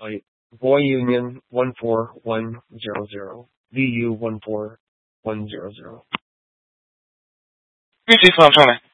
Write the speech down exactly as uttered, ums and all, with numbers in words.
flight, Boy Union one four one zero zero, V U one four one zero zero。 预计放上来。